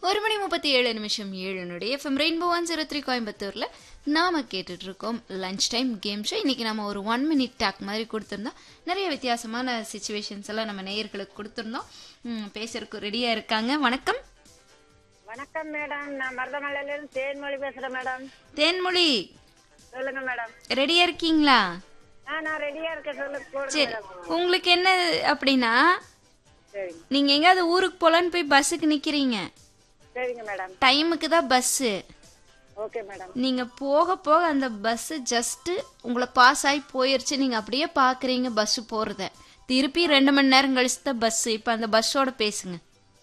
1:37 FM rainbow 103 கோயம்புத்தூர்ல நாம கேட்டுட்டு இருக்கோம் லஞ்ச் டைம் கேம் ஷோ. இன்னைக்கு நம்ம ஒரு 1 மினிட் டாக் மாதிரி கொடுத்துருந்தோம். நிறைய வித்தியாசமான சிச்சுவேஷன்ஸ் எல்லாம் நம்ம நேயர்களுக்கு கொடுத்துருந்தோம். பேசுறதுக்கு ரெடியா இருக்காங்க. வணக்கம். வணக்கம் மேடம், நான் மருதமலையில இருந்து தேன்மொழி பேசுறேன் மேடம். தேன்மொழி, சொல்லுங்க மேடம். ரெடியா இருக்கீங்களா? நான் ரெடியா இருக்கேன், சொல்லுங்க. சரி, உங்களுக்கு என்ன அப்படின்னா, சரிங்க நீங்க எங்கயாவது ஊருக்கு போலான்னு போய் பஸ்ஸுக்கு நிக்கிறீங்க. சரிங்க மேடம். டைமுக்கு தான் பஸ். Okay madam. நீங்க போக போக அந்த பஸ் ஜஸ்ட் உங்களை பாஸ் ஆகி போயிருச்சு. நீங்க அப்படியே பாக்குறீங்க பஸ் போறத. திருப்பி 2 மணி நேரம் கழிச்சு தான் பஸ். இப்ப அந்த பஸ்ஸோட பேசுங்க.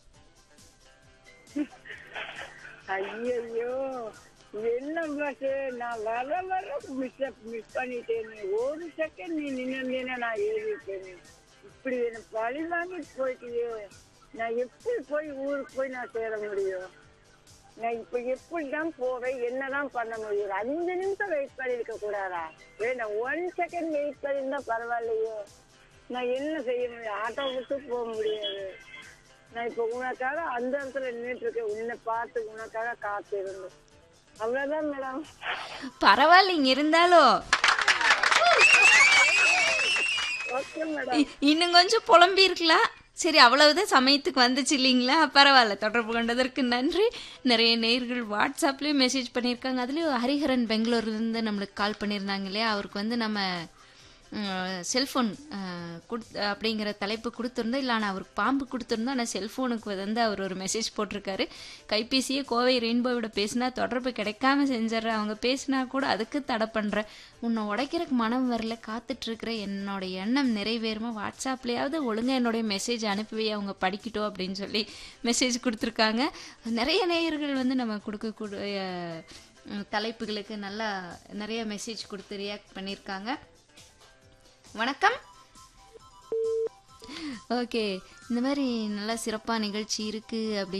ஐயோ, என்ன பஸ், நான் வர மிஸ் பண்ணிட்டேன். ஒரு செகண்ட் நீ நின்று நான் ஏறிட்டேன். இப்படி என்ன பழி வாங்கிட்டு போயிட்டியே. நான் எப்படி போய் ஊருக்கு போய் நான் சேர முடியும்? நான் இப்ப எப்படிதான் போவேன், என்னதான் பண்ண முடியும்? 5 நிமிஷம் வெயிட் பண்ணிருக்க கூடாதா? நான் 1 செகண்ட் வெயிட் பண்ணிருந்தா பரவாயில்லையோ. நான் என்ன செய்ய முடியும்? ஆட்டோ விட்டு போக முடியாது. நான் இப்ப உனக்காக அந்த இடத்துல நின்றுட்டு இருக்கேன். உன்னை பார்த்து உனக்காக காத்து இருந்தேன். அவ்வளவுதான் மேடம். பரவாயில்லைங்க, இருந்தாலும் ஓகே மேடம். இன்னும் கொஞ்சம் புலம்பி இருக்கலாம். சரி, அவ்வளவுதான் சமயத்துக்கு வந்துச்சு இல்லைங்களா? பரவாயில்ல. தொடர்பு கொண்டதற்கு நன்றி. நிறைய நேயர்கள் வாட்ஸ்அப்லேயும் மெசேஜ் பண்ணியிருக்காங்க. அதுலேயும் ஹரிஹரன் பெங்களூர்லேருந்து நம்மளுக்கு கால் பண்ணியிருந்தாங்க இல்லையா? அவருக்கு வந்து நம்ம செல்ஃபோன் அப்படிங்கிற தலைப்பு கொடுத்துருந்தோம். இல்லை, ஆனால் அவருக்கு பாம்பு கொடுத்துருந்தோம். ஆனால் செல்ஃபோனுக்கு வந்து அவர் ஒரு மெசேஜ் போட்டிருக்காரு. கைபேசியே கோவை ரெயின்போவிட பேசினா தொடர்பு கிடைக்காம செஞ்சிடற, அவங்க பேசினா கூட அதுக்கு தடை பண்ணுற, உன்னை உடைக்கிறதுக்கு மனம் வரல, காத்துட்ருக்கிற, என்னோட எண்ணம் நிறைவேறுமா, வாட்ஸ்அப்லேயாவது ஒழுங்காக என்னுடைய மெசேஜ் அனுப்பி அவங்க படிக்கட்டும் அப்படின்னு சொல்லி மெசேஜ் கொடுத்துருக்காங்க. நிறைய நேயர்கள் வந்து நம்ம கொடுக்கக்கூடிய தலைப்புகளுக்கு நல்லா நிறைய மெசேஜ் கொடுத்து ரியாக்ட் பண்ணியிருக்காங்க. வணக்கம். ஓகே, இந்த மாதிரி நல்லா சிறப்பாக நிகழ்ச்சி இருக்குது அப்படி